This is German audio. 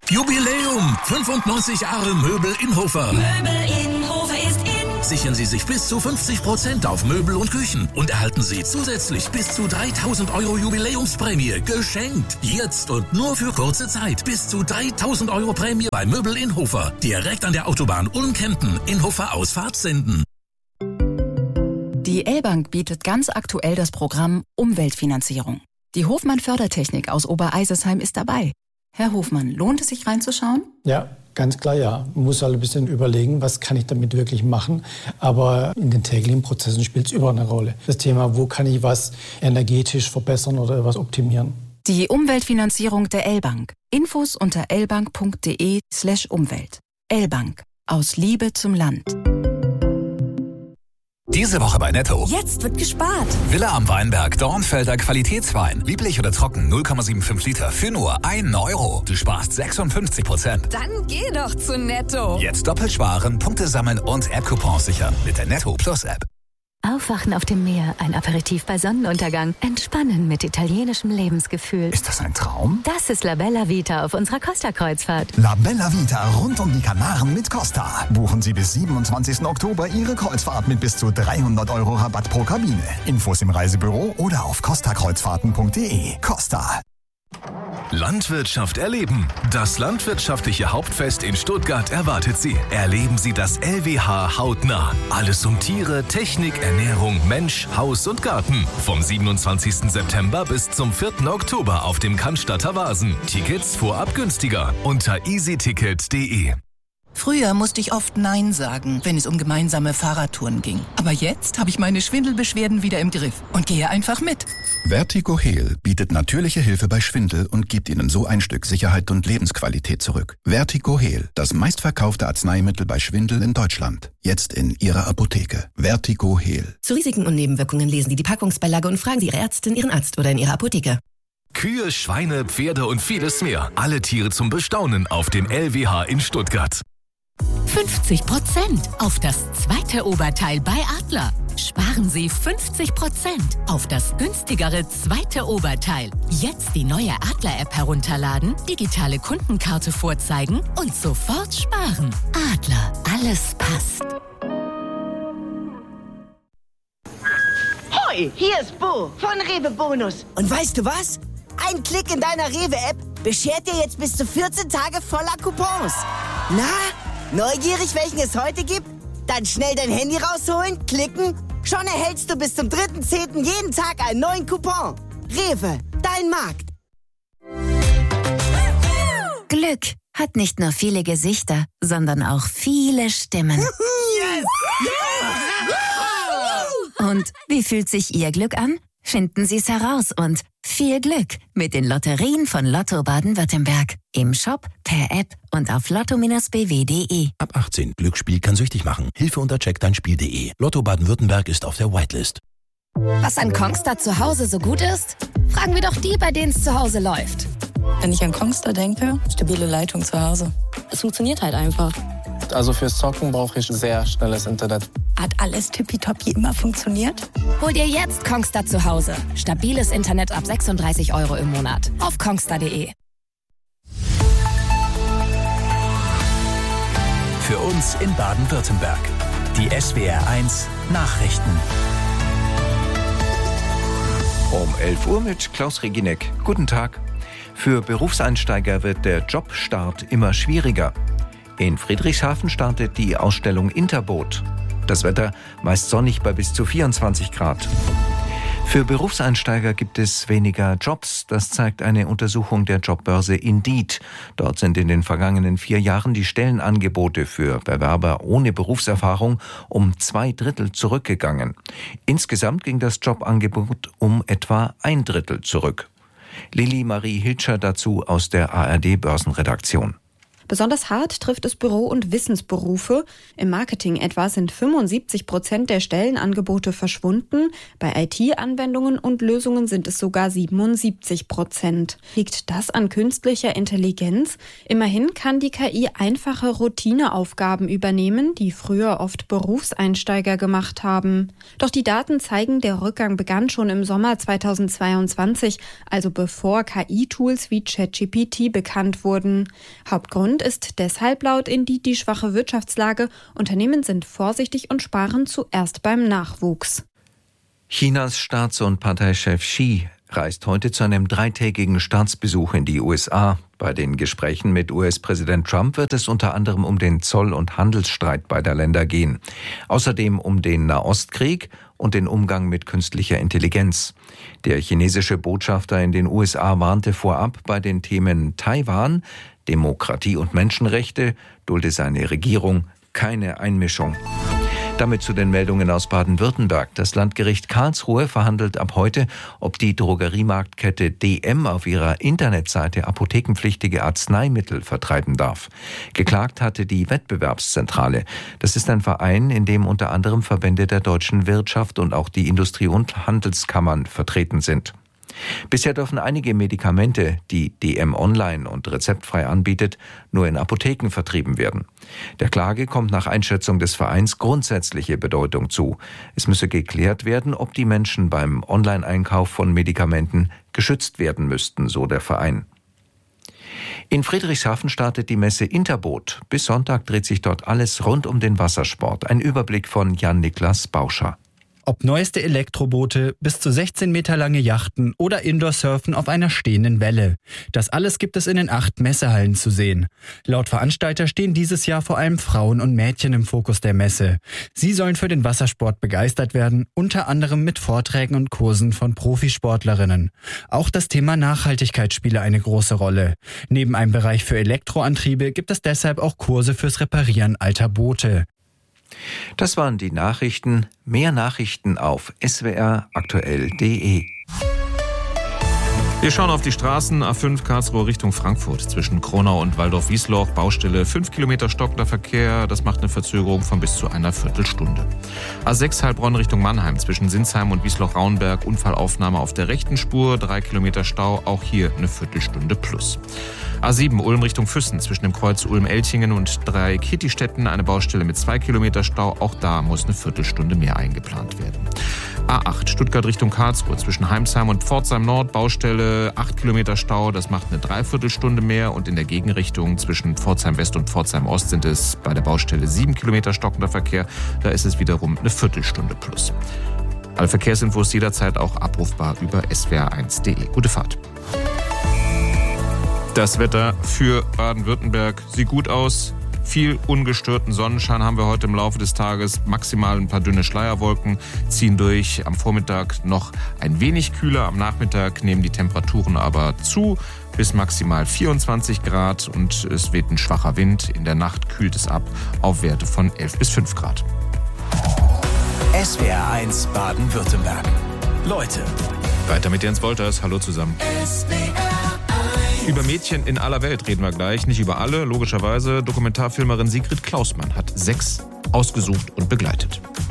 Jubiläum! 95 Jahre Möbel in Hofer. Möbel in Hofer ist in. Sichern Sie sich bis zu 50% auf Möbel und Küchen und erhalten Sie zusätzlich bis zu 3.000 € Jubiläumsprämie geschenkt. Jetzt und nur für kurze Zeit. Bis zu 3.000 € Prämie bei Möbel in Hofer. Direkt an der Autobahn Ulm-Kempen in Hofer Ausfahrt Senden. Die L-Bank bietet ganz aktuell das Programm Umweltfinanzierung. Die Hofmann Fördertechnik aus Obereisesheim ist dabei. Herr Hofmann, lohnt es sich reinzuschauen? Ja, ganz klar ja. Man muss halt ein bisschen überlegen, was kann ich damit wirklich machen. Aber in den täglichen Prozessen spielt es überall eine Rolle. Das Thema, wo kann ich was energetisch verbessern oder was optimieren. Die Umweltfinanzierung der L-Bank. Infos unter lbank.de/Umwelt. L-Bank. Aus Liebe zum Land. Diese Woche bei Netto. Jetzt wird gespart. Villa am Weinberg, Dornfelder Qualitätswein. Lieblich oder trocken, 0,75 Liter für nur 1 €. Du sparst 56%. Dann geh doch zu Netto. Jetzt doppelt sparen, Punkte sammeln und App-Coupons sichern mit der Netto Plus App. Aufwachen auf dem Meer, ein Aperitif bei Sonnenuntergang, entspannen mit italienischem Lebensgefühl. Ist das ein Traum? Das ist La Bella Vita auf unserer Costa-Kreuzfahrt. La Bella Vita rund um die Kanaren mit Costa. Buchen Sie bis 27. Oktober Ihre Kreuzfahrt mit bis zu 300 € Rabatt pro Kabine. Infos im Reisebüro oder auf costakreuzfahrten.de. Costa. Landwirtschaft erleben. Das landwirtschaftliche Hauptfest in Stuttgart erwartet Sie. Erleben Sie das LWH hautnah. Alles um Tiere, Technik, Ernährung, Mensch, Haus und Garten. Vom 27. September bis zum 4. Oktober auf dem Cannstatter Wasen. Tickets vorab günstiger unter easyticket.de. Früher musste ich oft Nein sagen, wenn es um gemeinsame Fahrradtouren ging. Aber jetzt habe ich meine Schwindelbeschwerden wieder im Griff und gehe einfach mit. Vertigo Heal bietet natürliche Hilfe bei Schwindel und gibt Ihnen so ein Stück Sicherheit und Lebensqualität zurück. Vertigo Heal, das meistverkaufte Arzneimittel bei Schwindel in Deutschland. Jetzt in Ihrer Apotheke. Vertigo Heal. Zu Risiken und Nebenwirkungen lesen Sie die Packungsbeilage und fragen Sie Ihre Ärztin, Ihren Arzt oder in Ihrer Apotheke. Kühe, Schweine, Pferde und vieles mehr. Alle Tiere zum Bestaunen auf dem LWH in Stuttgart. 50% auf das zweite Oberteil bei Adler. Sparen Sie 50% auf das günstigere zweite Oberteil. Jetzt die neue Adler-App herunterladen, digitale Kundenkarte vorzeigen und sofort sparen. Adler, alles passt. Hoi, hier ist Bo von Rewe Bonus. Und weißt du was? Ein Klick in deiner Rewe-App beschert dir jetzt bis zu 14 Tage voller Coupons. Na? Neugierig, welchen es heute gibt? Dann schnell dein Handy rausholen, klicken. Schon erhältst du bis zum 3.10. jeden Tag einen neuen Coupon. Rewe, dein Markt. Glück hat nicht nur viele Gesichter, sondern auch viele Stimmen. Yes! Und wie fühlt sich Ihr Glück an? Finden Sie es heraus und viel Glück mit den Lotterien von Lotto Baden-Württemberg. Im Shop, per App und auf lotto-bw.de. Ab 18. Glücksspiel kann süchtig machen. Hilfe unter checkdeinspiel.de. Lotto Baden-Württemberg ist auf der Whitelist. Was an Kongstar zu Hause so gut ist? Fragen wir doch die, bei denen es zu Hause läuft. Wenn ich an Kongstar denke, stabile Leitung zu Hause. Es funktioniert halt einfach. Also fürs Zocken brauche ich sehr schnelles Internet. Hat alles tippitoppi immer funktioniert? Hol dir jetzt Kongstar zu Hause. Stabiles Internet ab 36 € im Monat. Auf kongstar.de. Für uns in Baden-Württemberg. Die SWR1 Nachrichten. Um 11 Uhr mit Klaus Reginek. Guten Tag. Für Berufseinsteiger wird der Jobstart immer schwieriger. In Friedrichshafen startet die Ausstellung Interboot. Das Wetter meist sonnig bei bis zu 24 Grad. Für Berufseinsteiger gibt es weniger Jobs. Das zeigt eine Untersuchung der Jobbörse Indeed. Dort sind in den vergangenen 4 Jahren die Stellenangebote für Bewerber ohne Berufserfahrung um 2/3 zurückgegangen. Insgesamt ging das Jobangebot um etwa 1/3 zurück. Lili Marie Hilscher dazu aus der ARD-Börsenredaktion. Besonders hart trifft es Büro- und Wissensberufe. Im Marketing etwa sind 75% der Stellenangebote verschwunden. Bei IT-Anwendungen und Lösungen sind es sogar 77%. Liegt das an künstlicher Intelligenz? Immerhin kann die KI einfache Routineaufgaben übernehmen, die früher oft Berufseinsteiger gemacht haben. Doch die Daten zeigen, der Rückgang begann schon im Sommer 2022, also bevor KI-Tools wie ChatGPT bekannt wurden. Hauptgrund ist deshalb laut Indeed die schwache Wirtschaftslage. Unternehmen sind vorsichtig und sparen zuerst beim Nachwuchs. Chinas Staats- und Parteichef Xi reist heute zu einem 3-tägigen Staatsbesuch in die USA. Bei den Gesprächen mit US-Präsident Trump wird es unter anderem um den Zoll- und Handelsstreit beider Länder gehen. Außerdem um den Nahostkrieg und den Umgang mit künstlicher Intelligenz. Der chinesische Botschafter in den USA warnte vorab, bei den Themen Taiwan, Demokratie und Menschenrechte dulde seine Regierung keine Einmischung. Damit zu den Meldungen aus Baden-Württemberg. Das Landgericht Karlsruhe verhandelt ab heute, ob die Drogeriemarktkette DM auf ihrer Internetseite apothekenpflichtige Arzneimittel vertreiben darf. Geklagt hatte die Wettbewerbszentrale. Das ist ein Verein, in dem unter anderem Verbände der deutschen Wirtschaft und auch die Industrie- und Handelskammern vertreten sind. Bisher dürfen einige Medikamente, die DM online und rezeptfrei anbietet, nur in Apotheken vertrieben werden. Der Klage kommt nach Einschätzung des Vereins grundsätzliche Bedeutung zu. Es müsse geklärt werden, ob die Menschen beim Online-Einkauf von Medikamenten geschützt werden müssten, so der Verein. In Friedrichshafen startet die Messe Interboot. Bis Sonntag dreht sich dort alles rund um den Wassersport. Ein Überblick von Jan-Niklas Bauscher. Ob neueste Elektroboote, bis zu 16 Meter lange Yachten oder Indoor-Surfen auf einer stehenden Welle. Das alles gibt es in den 8 Messehallen zu sehen. Laut Veranstalter stehen dieses Jahr vor allem Frauen und Mädchen im Fokus der Messe. Sie sollen für den Wassersport begeistert werden, unter anderem mit Vorträgen und Kursen von Profisportlerinnen. Auch das Thema Nachhaltigkeit spiele eine große Rolle. Neben einem Bereich für Elektroantriebe gibt es deshalb auch Kurse fürs Reparieren alter Boote. Das waren die Nachrichten. Mehr Nachrichten auf swraktuell.de. Wir schauen auf die Straßen. A5 Karlsruhe Richtung Frankfurt. Zwischen Kronau und Waldorf-Wiesloch Baustelle. 5 Kilometer stockender Verkehr. Das macht eine Verzögerung von bis zu einer Viertelstunde. A6 Heilbronn Richtung Mannheim. Zwischen Sinsheim und Wiesloch-Raunberg. Unfallaufnahme auf der rechten Spur. 3 Kilometer Stau. Auch hier eine Viertelstunde plus. A7 Ulm Richtung Füssen. Zwischen dem Kreuz Ulm-Eltingen und Dreieck-Kittistetten. Eine Baustelle mit 2 Kilometer Stau. Auch da muss eine Viertelstunde mehr eingeplant werden. A8 Stuttgart Richtung Karlsruhe. Zwischen Heimsheim und Pforzheim Nord. Baustelle 8 Kilometer Stau. Das macht eine Dreiviertelstunde mehr. Und in der Gegenrichtung zwischen Pforzheim West und Pforzheim Ost sind es bei der Baustelle 7 Kilometer stockender Verkehr. Da ist es wiederum eine Viertelstunde plus. Alle Verkehrsinfos jederzeit auch abrufbar über swr1.de. Gute Fahrt. Das Wetter für Baden-Württemberg sieht gut aus. Viel ungestörten Sonnenschein haben wir heute im Laufe des Tages. Maximal ein paar dünne Schleierwolken ziehen durch. Am Vormittag noch ein wenig kühler. Am Nachmittag nehmen die Temperaturen aber zu bis maximal 24 Grad und es weht ein schwacher Wind. In der Nacht kühlt es ab auf Werte von 11 bis 5 Grad. SWR1 Baden-Württemberg. Leute. Weiter mit Jens Wolters. Hallo zusammen. Über Mädchen in aller Welt reden wir gleich, nicht über alle, logischerweise. Dokumentarfilmerin Sigrid Klausmann hat 6 ausgesucht und begleitet.